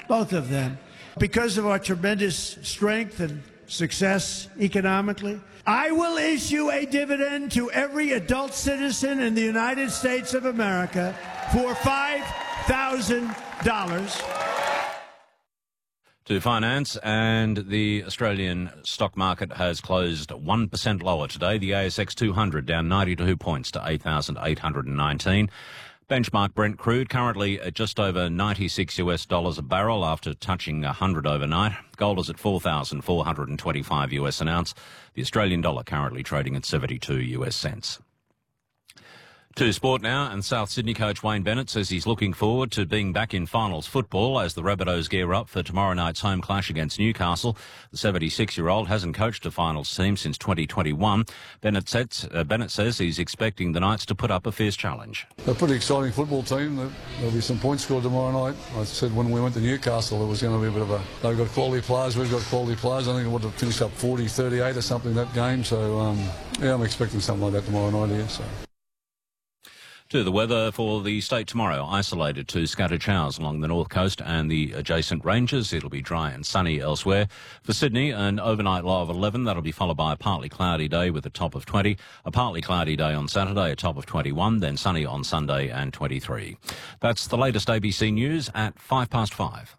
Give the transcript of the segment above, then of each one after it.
both of them. Because of our tremendous strength and success economically, I will issue a dividend to every adult citizen in the United States of America for $5,000. To finance, and the Australian stock market has closed 1% lower today. The ASX 200 down 92 points to 8,819. Benchmark Brent crude currently at just over $96 a barrel after touching 100 overnight. Gold is at 4,425 US an ounce. The Australian dollar currently trading at 72 US cents. To sport now, and South Sydney coach Wayne Bennett says he's looking forward to being back in finals football as the Rabbitohs gear up for tomorrow night's home clash against Newcastle. The 76-year-old hasn't coached a finals team since 2021. Bennett says he's expecting the Knights to put up a fierce challenge. A pretty exciting football team. There'll be some points scored tomorrow night. I said when we went to Newcastle it was going to be a bit of a... They've got quality players, we've got quality players. I think it would have finished up 40-38 or something that game. So, yeah, I'm expecting something like that tomorrow night here. So. To the weather for the state tomorrow. Isolated to scattered showers along the north coast and the adjacent ranges. It'll be dry and sunny elsewhere. For Sydney, an overnight low of 11. That'll be followed by a partly cloudy day with a top of 20. A partly cloudy day on Saturday, a top of 21. Then sunny on Sunday and 23. That's the latest ABC News at 5:05.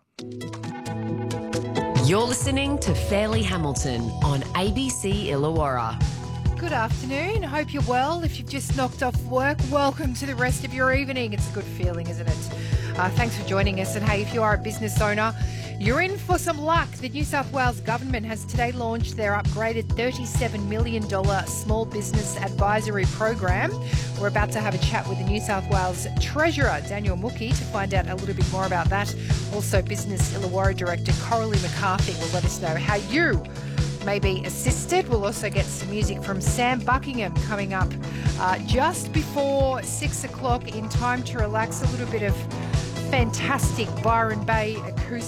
You're listening to Fairleigh Hamilton on ABC Illawarra. Good afternoon. Hope you're well. If you've just knocked off work, welcome to the rest of your evening. It's a good feeling, isn't it? Thanks for joining us. And hey, if you are a business owner, you're in for some luck. The New South Wales government has today launched their upgraded $37 million small business advisory program. We're about to have a chat with the New South Wales Treasurer, Daniel Mookie, to find out a little bit more about that. Also, Business Illawarra Director Coralie McCarthy will let us know how you may be assisted. We'll also get some music from Sam Buckingham coming up just before 6 o'clock in Time to Relax. A little bit of fantastic Byron Bay acoustic